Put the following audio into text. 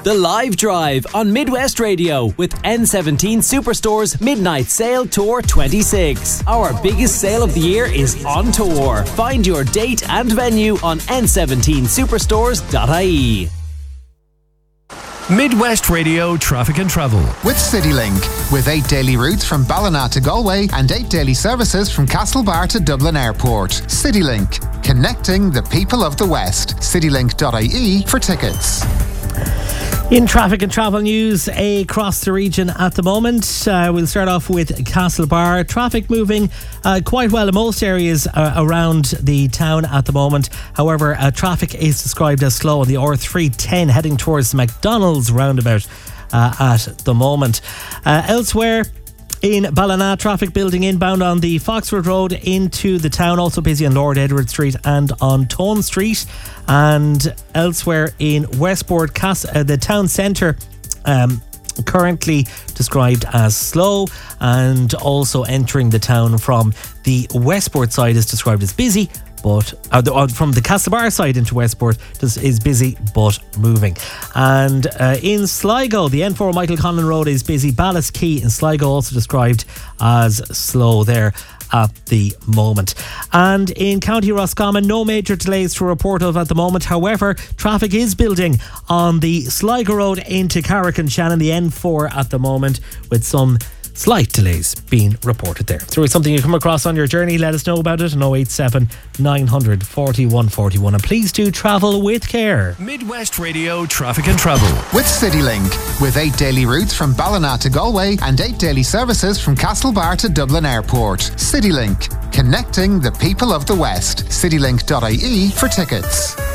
The Live Drive on Midwest Radio with N17 Superstore's Midnight Sale Tour 26. Our biggest sale of the year is on tour. Find your date and venue on n17superstores.ie. Midwest Radio Traffic and Travel with CityLink, with 8 daily routes from Ballina to Galway and 8 daily services from Castlebar to Dublin Airport. CityLink, connecting the people of the West. CityLink.ie for tickets. In traffic and travel news across the region at the moment, we'll start off with Castlebar. Traffic moving quite well in most areas around the town at the moment. However, traffic is described as slow on the R310 heading towards the McDonald's roundabout at the moment. Elsewhere, in Ballina, traffic building inbound on the Foxford Road into the town, also busy on Lord Edward Street and on Tone Street. And elsewhere in Westport, the town centre currently described as slow, and also entering the town from the Westport side is described as busy, but from the Castlebar side into Westport is busy but moving. And in Sligo, the N4 Michael Conlon Road is busy. Ballast Key in Sligo also described as slow there at the moment. And in County Roscommon, no major delays to report of at the moment. However, traffic is building on the Sligo Road into Carrick-on-Shannon, the N4 at the moment, with some slight delays being reported there. So it's something you come across on your journey, let us know about it on 087 900 4141. And please do travel with care. Midwest Radio Traffic and Travel with CityLink, with 8 daily routes from Ballina to Galway and 8 daily services from Castlebar to Dublin Airport. CityLink, connecting the people of the West. CityLink.ie for tickets.